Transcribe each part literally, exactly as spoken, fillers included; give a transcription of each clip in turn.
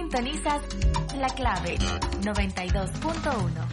Sintonizas La Clave noventa y dos punto uno.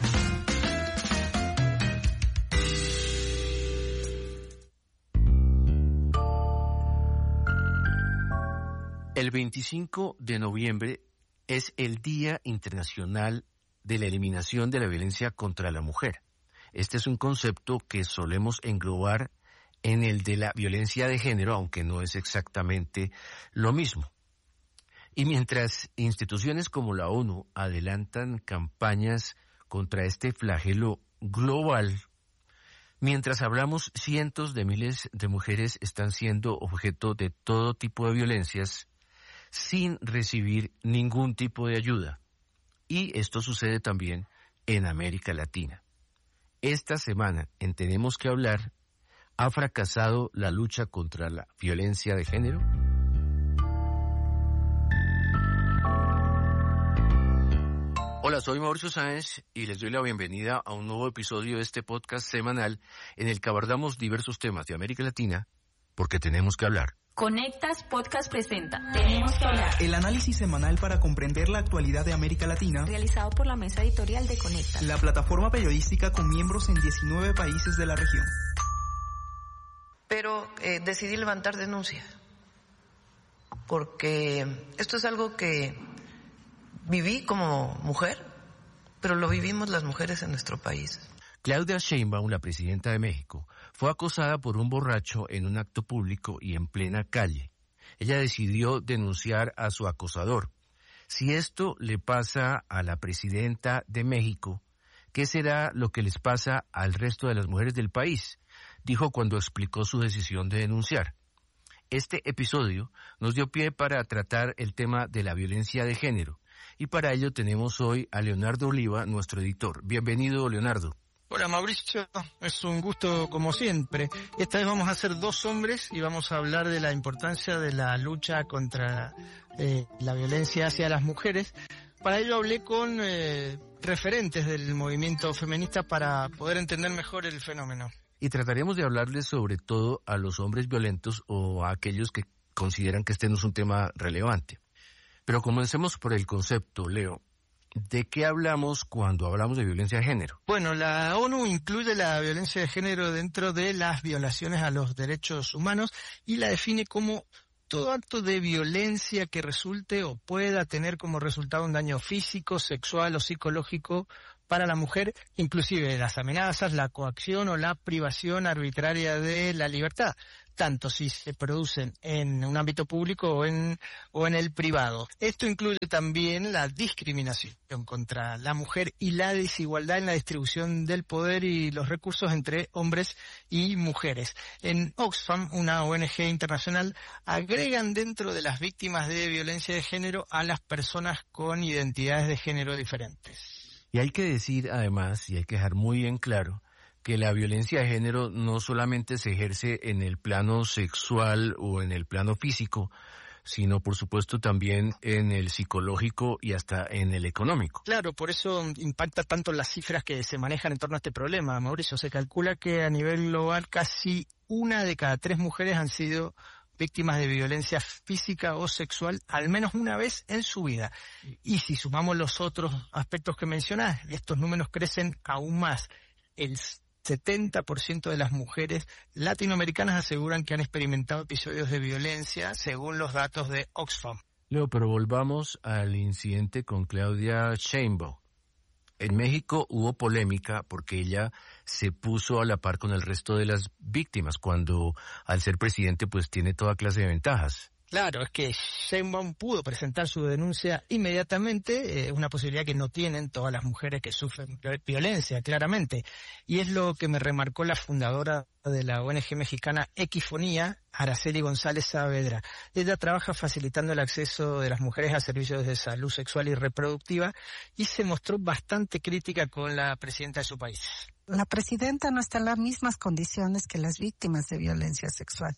El veinticinco de noviembre es el Día Internacional de la Eliminación de la Violencia contra la Mujer. Este es un concepto que solemos englobar en el de la violencia de género, aunque no es exactamente lo mismo. Y mientras instituciones como la ONU adelantan campañas contra este flagelo global, mientras hablamos, cientos de miles de mujeres están siendo objeto de todo tipo de violencias sin recibir ningún tipo de ayuda. Y esto sucede también en América Latina. Esta semana, en Tenemos que Hablar, ¿ha fracasado la lucha contra la violencia de género? Hola, soy Mauricio Sáenz y les doy la bienvenida a un nuevo episodio de este podcast semanal en el que abordamos diversos temas de América Latina, porque tenemos que hablar. Conectas Podcast presenta Tenemos que Hablar, el análisis semanal para comprender la actualidad de América Latina, realizado por la mesa editorial de Conectas, la plataforma periodística con miembros en diecinueve países de la región. Pero eh, decidí levantar denuncia, porque esto es algo que viví como mujer, pero lo vivimos las mujeres en nuestro país. Claudia Sheinbaum, la presidenta de México, fue acosada por un borracho en un acto público y en plena calle. Ella decidió denunciar a su acosador. Si esto le pasa a la presidenta de México, ¿qué será lo que les pasa al resto de las mujeres del país?, dijo cuando explicó su decisión de denunciar. Este episodio nos dio pie para tratar el tema de la violencia de género, y para ello tenemos hoy a Leonardo Oliva, nuestro editor. Bienvenido, Leonardo. Hola Mauricio, es un gusto como siempre. Esta vez vamos a ser dos hombres y vamos a hablar de la importancia de la lucha contra eh, la violencia hacia las mujeres. Para ello hablé con eh, referentes del movimiento feminista para poder entender mejor el fenómeno. Y trataremos de hablarles sobre todo a los hombres violentos o a aquellos que consideran que este no es un tema relevante. Pero comencemos por el concepto, Leo. ¿De qué hablamos cuando hablamos de violencia de género? Bueno, la ONU incluye la violencia de género dentro de las violaciones a los derechos humanos y la define como todo acto de violencia que resulte o pueda tener como resultado un daño físico, sexual o psicológico para la mujer, inclusive las amenazas, la coacción o la privación arbitraria de la libertad, tanto si se producen en un ámbito público o en, o en el privado. Esto incluye también la discriminación contra la mujer y la desigualdad en la distribución del poder y los recursos entre hombres y mujeres. En Oxfam, una O N G internacional, agregan dentro de las víctimas de violencia de género a las personas con identidades de género diferentes. Y hay que decir además, y hay que dejar muy en claro, que la violencia de género no solamente se ejerce en el plano sexual o en el plano físico, sino por supuesto también en el psicológico y hasta en el económico. Claro, por eso impacta tanto las cifras que se manejan en torno a este problema, Mauricio. Se calcula que a nivel global casi una de cada tres mujeres han sido víctimas de violencia física o sexual al menos una vez en su vida. Y si sumamos los otros aspectos que mencionás, estos números crecen aún más. El setenta por ciento de las mujeres latinoamericanas aseguran que han experimentado episodios de violencia, según los datos de Oxfam. Leo, pero volvamos al incidente con Claudia Sheinbaum. En México hubo polémica porque ella se puso a la par con el resto de las víctimas, cuando al ser presidente pues tiene toda clase de ventajas. Claro, es que Sheinbaum pudo presentar su denuncia inmediatamente, eh, una posibilidad que no tienen todas las mujeres que sufren violencia, claramente. Y es lo que me remarcó la fundadora de la O N G mexicana Equifonía, Araceli González Saavedra. Ella trabaja facilitando el acceso de las mujeres a servicios de salud sexual y reproductiva y se mostró bastante crítica con la presidenta de su país. La presidenta no está en las mismas condiciones que las víctimas de violencia sexual.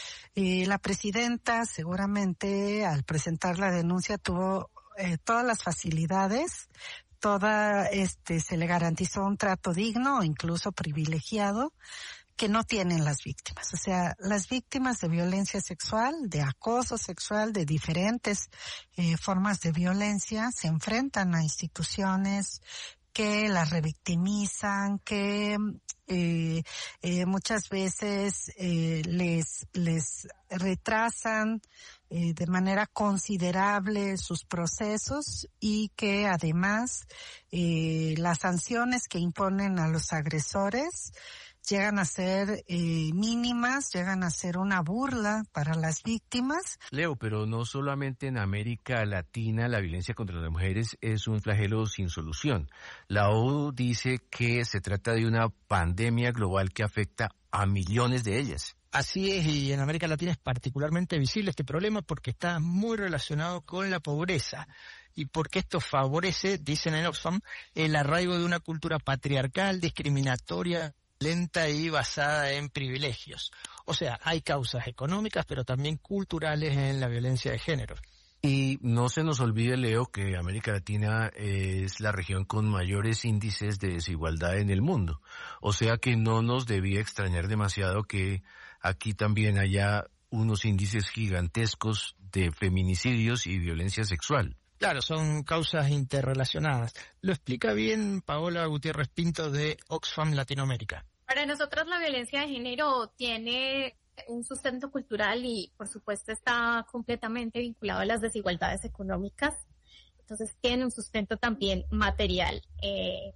Y la presidenta seguramente al presentar la denuncia tuvo eh, todas las facilidades, toda este se le garantizó un trato digno o incluso privilegiado que no tienen las víctimas. O sea, las víctimas de violencia sexual, de acoso sexual, de diferentes eh, formas de violencia, se enfrentan a instituciones que las revictimizan, que eh, eh, muchas veces eh, les les retrasan eh, de manera considerable sus procesos y que además eh, las sanciones que imponen a los agresores llegan a ser eh, mínimas, llegan a ser una burla para las víctimas. Leo, pero no solamente en América Latina la violencia contra las mujeres es un flagelo sin solución. La ONU dice que se trata de una pandemia global que afecta a millones de ellas. Así es, y en América Latina es particularmente visible este problema porque está muy relacionado con la pobreza y porque esto favorece, dicen en Oxfam, el arraigo de una cultura patriarcal, discriminatoria, lenta y basada en privilegios. O sea, hay causas económicas, pero también culturales en la violencia de género. Y no se nos olvide, Leo, que América Latina es la región con mayores índices de desigualdad en el mundo. O sea que no nos debía extrañar demasiado que aquí también haya unos índices gigantescos de feminicidios y violencia sexual. Claro, son causas interrelacionadas. Lo explica bien Paola Gutiérrez Pinto de Oxfam Latinoamérica. Para nosotros la violencia de género tiene un sustento cultural y por supuesto está completamente vinculado a las desigualdades económicas. Entonces tiene un sustento también material. Eh,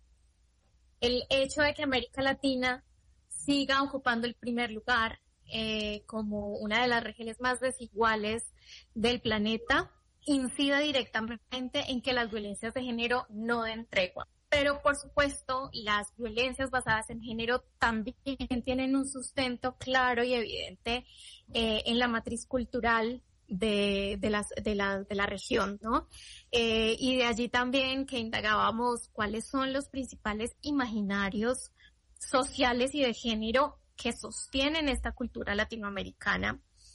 el hecho de que América Latina siga ocupando el primer lugar eh, como una de las regiones más desiguales del planeta incida directamente en que las violencias de género no den tregua. Pero, por supuesto, las violencias basadas en género también tienen un sustento claro y evidente eh, en la matriz cultural de, de, las, de, la, de la región, ¿no? Eh, y de allí también que indagábamos cuáles son los principales imaginarios sociales y de género que sostienen esta cultura latinoamericana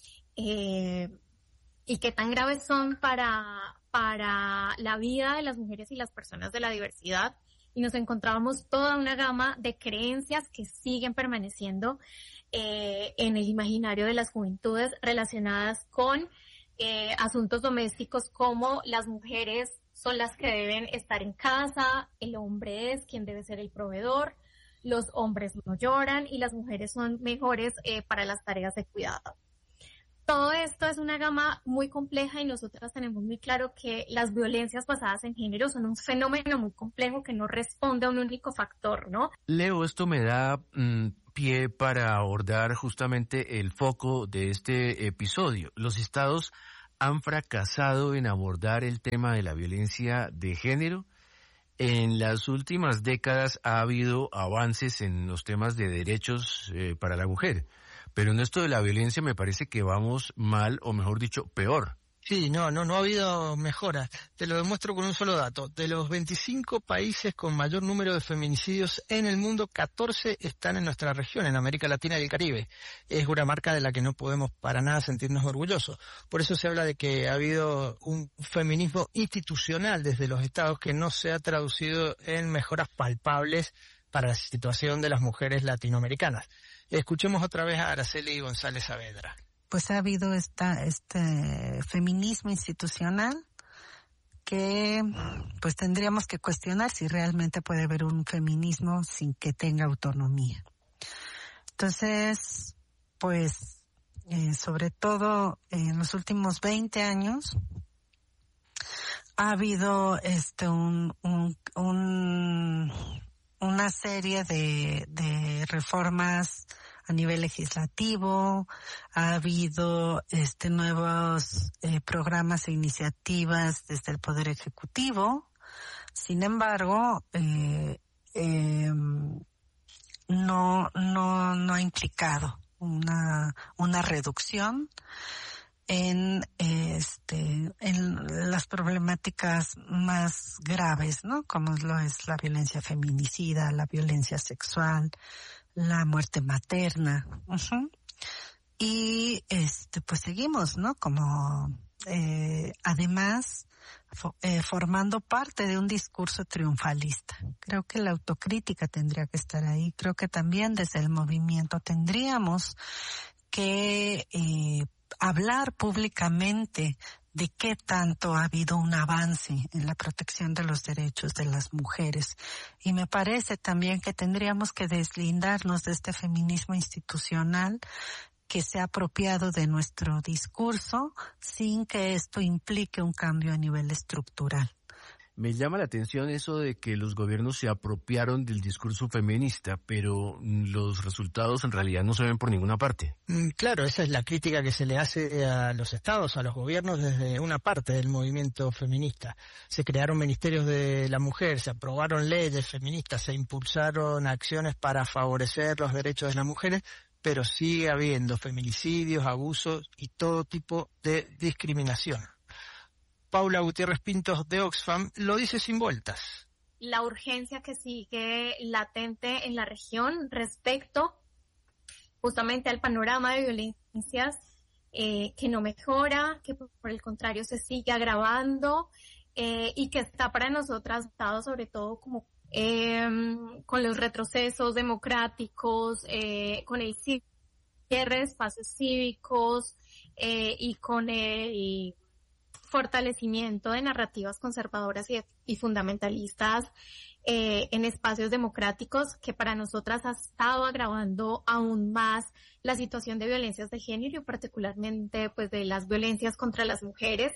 eh, y qué tan graves son para, para la vida de las mujeres y las personas de la diversidad. Y nos encontrábamos toda una gama de creencias que siguen permaneciendo eh, en el imaginario de las juventudes relacionadas con eh, asuntos domésticos como las mujeres son las que deben estar en casa, el hombre es quien debe ser el proveedor, los hombres no lloran y las mujeres son mejores eh, para las tareas de cuidado. Todo esto es una gama muy compleja y nosotras tenemos muy claro que las violencias basadas en género son un fenómeno muy complejo que no responde a un único factor, ¿no? Leo, esto me da mmm, pie para abordar justamente el foco de este episodio. Los estados han fracasado en abordar el tema de la violencia de género. En las últimas décadas ha habido avances en los temas de derechos eh, para la mujer. Pero en esto de la violencia me parece que vamos mal, o mejor dicho, peor. Sí, no, no, no ha habido mejoras. Te lo demuestro con un solo dato. De los veinticinco países con mayor número de feminicidios en el mundo, catorce están en nuestra región, en América Latina y el Caribe. Es una marca de la que no podemos para nada sentirnos orgullosos. Por eso se habla de que ha habido un feminismo institucional desde los estados que no se ha traducido en mejoras palpables para la situación de las mujeres latinoamericanas. Escuchemos otra vez a Araceli González Saavedra. Pues ha habido esta, este feminismo institucional que pues tendríamos que cuestionar si realmente puede haber un feminismo sin que tenga autonomía. Entonces, pues eh, sobre todo en los últimos veinte años ha habido este un, un, un una serie de, de reformas a nivel legislativo, ha habido este nuevos eh, programas e iniciativas desde el Poder Ejecutivo. Sin embargo, eh, eh, no, no, no ha implicado una, una reducción en este en las problemáticas más graves, ¿no? Como lo es la violencia feminicida, la violencia sexual, la muerte materna. Uh-huh. Y este pues seguimos, ¿no? Como eh, además eh, formando parte de un discurso triunfalista. Creo que la autocrítica tendría que estar ahí. Creo que también desde el movimiento tendríamos que eh, hablar públicamente de qué tanto ha habido un avance en la protección de los derechos de las mujeres. Y me parece también que tendríamos que deslindarnos de este feminismo institucional que se ha apropiado de nuestro discurso sin que esto implique un cambio a nivel estructural. Me llama la atención eso de que los gobiernos se apropiaron del discurso feminista, pero los resultados en realidad no se ven por ninguna parte. Claro, esa es la crítica que se le hace a los estados, a los gobiernos desde una parte del movimiento feminista. Se crearon ministerios de la mujer, se aprobaron leyes feministas, se impulsaron acciones para favorecer los derechos de las mujeres, pero sigue habiendo feminicidios, abusos y todo tipo de discriminación. Paula Gutiérrez Pintos de Oxfam lo dice sin vueltas. La urgencia que sigue latente en la región respecto justamente al panorama de violencias eh, que no mejora, que por el contrario se sigue agravando eh, y que está para nosotras dado sobre todo como eh, con los retrocesos democráticos, eh, con el cierre de espacios cívicos eh, y con el fortalecimiento de narrativas conservadoras y, y fundamentalistas eh, en espacios democráticos, que para nosotras ha estado agravando aún más la situación de violencias de género y particularmente pues de las violencias contra las mujeres.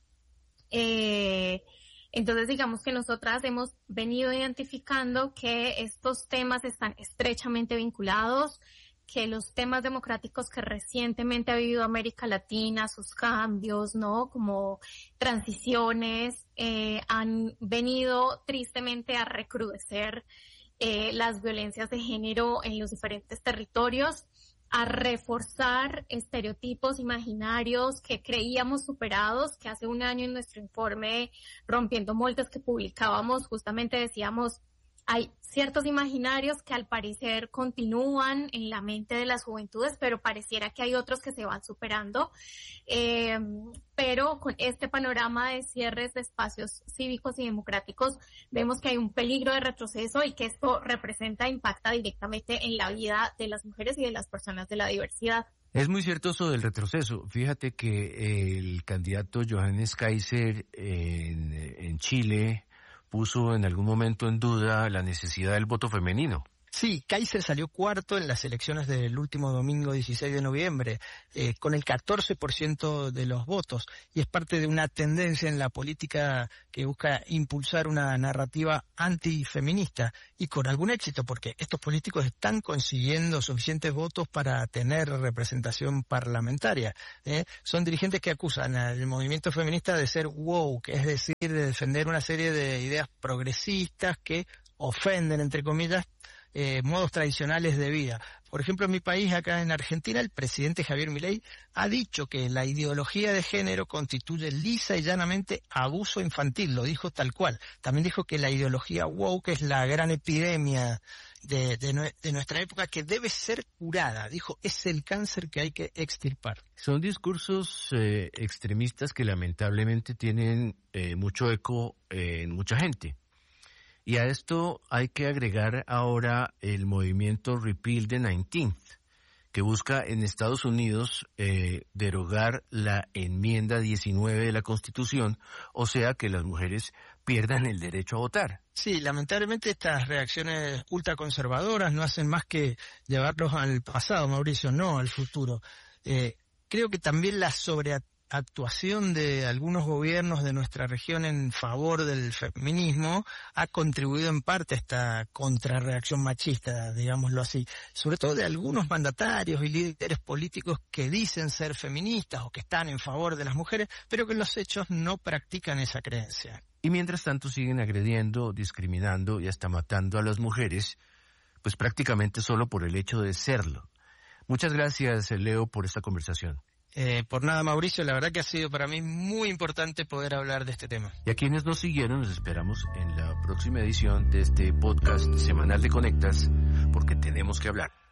Eh, entonces digamos que nosotras hemos venido identificando que estos temas están estrechamente vinculados, que los temas democráticos que recientemente ha vivido América Latina, sus cambios, ¿no? Como transiciones, eh, han venido tristemente a recrudecer eh, las violencias de género en los diferentes territorios, a reforzar estereotipos imaginarios que creíamos superados, que hace un año en nuestro informe Rompiendo Moldes que publicábamos, justamente decíamos, hay ciertos imaginarios que al parecer continúan en la mente de las juventudes, pero pareciera que hay otros que se van superando. Eh, pero con este panorama de cierres de espacios cívicos y democráticos, vemos que hay un peligro de retroceso y que esto representa, impacta directamente en la vida de las mujeres y de las personas de la diversidad. Es muy cierto eso del retroceso. Fíjate que el candidato Johannes Kaiser en, en Chile puso en algún momento en duda la necesidad del voto femenino. Sí, Kaiser salió cuarto en las elecciones del último domingo dieciséis de noviembre, eh, con el catorce por ciento de los votos, y es parte de una tendencia en la política que busca impulsar una narrativa antifeminista, y con algún éxito, porque estos políticos están consiguiendo suficientes votos para tener representación parlamentaria. ¿eh? Son dirigentes que acusan al movimiento feminista de ser woke, es decir, de defender una serie de ideas progresistas que ofenden, entre comillas, Eh, modos tradicionales de vida. Por ejemplo, en mi país, acá en Argentina, el presidente Javier Milei ha dicho que la ideología de género constituye lisa y llanamente abuso infantil, lo dijo tal cual. También dijo que la ideología woke es la gran epidemia de, de, de nuestra época que debe ser curada. Dijo, es el cáncer que hay que extirpar. Son discursos eh, extremistas que lamentablemente tienen eh, mucho eco eh, en mucha gente. Y a esto hay que agregar ahora el movimiento Repeal the nineteenth, que busca en Estados Unidos eh, derogar la enmienda diecinueve de la Constitución, o sea que las mujeres pierdan el derecho a votar. Sí, lamentablemente estas reacciones ultraconservadoras no hacen más que llevarlos al pasado, Mauricio, no al futuro. Eh, creo que también la sobreactuación actuación de algunos gobiernos de nuestra región en favor del feminismo ha contribuido en parte a esta contrarreacción machista, digámoslo así, sobre todo de algunos mandatarios y líderes políticos que dicen ser feministas o que están en favor de las mujeres, pero que en los hechos no practican esa creencia. Y mientras tanto siguen agrediendo, discriminando y hasta matando a las mujeres, pues prácticamente solo por el hecho de serlo. Muchas gracias, Leo, por esta conversación. Eh, por nada, Mauricio, la verdad que ha sido para mí muy importante poder hablar de este tema. Y a quienes nos siguieron, nos esperamos en la próxima edición de este podcast semanal de Conectas, porque tenemos que hablar.